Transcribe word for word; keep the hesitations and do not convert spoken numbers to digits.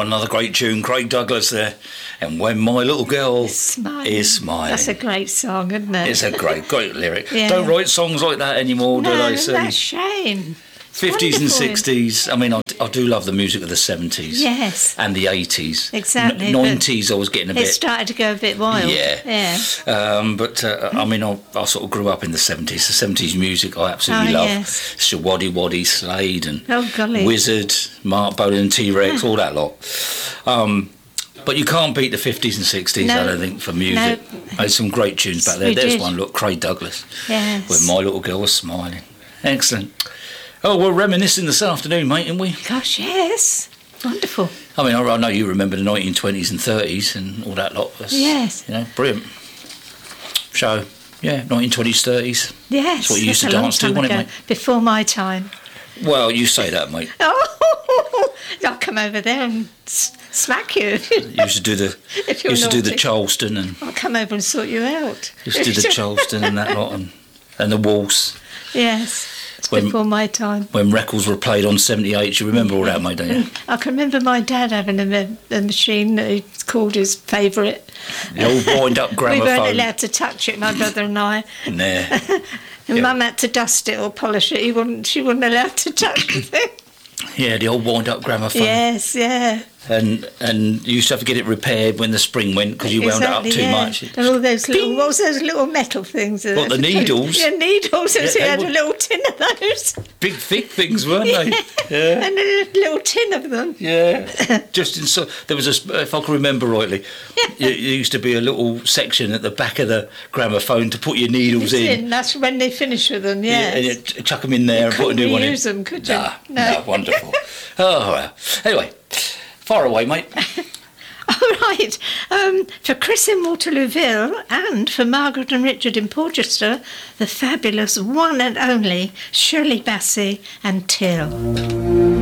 another great tune, Craig Douglas there. And When My Little Girl Smiling. Is Smiling. That's a great song, isn't it? It's a great, great lyric. Yeah. Don't write songs like that anymore, no, do they? So that's a shame. fifties and Wonderful. sixties. I mean, I, I do love the music of the seventies. Yes. And the eighties. Exactly, N- but nineties, I was getting a It bit... started to go a bit wild. Yeah. Yeah. Um, but, uh, I mean, I, I sort of grew up in the seventies. The seventies music I absolutely Oh, love. yes. Shawaddy Waddy, Slade and Oh, golly. Wizard, Mark Bolan and T-Rex, all that lot. Um, but you can't beat the fifties and sixties, No. I don't think, for music. No. There's some great tunes back there. We There's did. one, look, Craig Douglas. Yes. When My Little Girl Was Smiling. Excellent. Oh, we're reminiscing this afternoon, mate, aren't we? Gosh, yes. Wonderful. I mean, I I know you remember the nineteen twenties and thirties and all that lot. That's, Yes. You know, brilliant. So, yeah, nineteen twenties, thirties. Yes. That's what you used that's to a long dance to, time wasn't it, ago. mate? Before my time. Well, you say that, mate. Oh, I'll come over there and s- smack you. You used to do the, If you you're used to do the naughty. Charleston and I'll come over and sort you out. used to do the Charleston and that lot and, and the waltz. Yes. It's When- before my time. When records were played on seventy-eight, you remember all that, mate, don't you? I can remember my dad having a, ma- a machine that he called his favourite. The old wind-up We gramophone. weren't allowed to touch it, my brother and I. Nah. And Yeah. Mum had to dust it or polish it. He wouldn't. She wasn't allowed to touch the thing. Yeah, the old wind-up gramophone. Yes, yeah. And and you used to have to get it repaired when the spring went because you wound Exactly, it up too yeah. much. And all those little, what was those little metal things? What, the needles? Yeah, needles. Yeah, Yeah, he they had were- a little tin of those. Big, thick things, weren't they? Yeah. And a little tin of them. Yeah, just in so there was a sp- if I can remember rightly, there used to be a little section at the back of the gramophone to put your needles in. Tin. That's when they finish with them, yes. and you t- chuck them in there and put a couldn't new one in. reuse them, could you? Nah, No. no, wonderful. Oh well. Anyway, far away, mate. All right. Um, for Chris in Waterlooville and for Margaret and Richard in Porchester, the fabulous one and only Shirley Bassey and Till.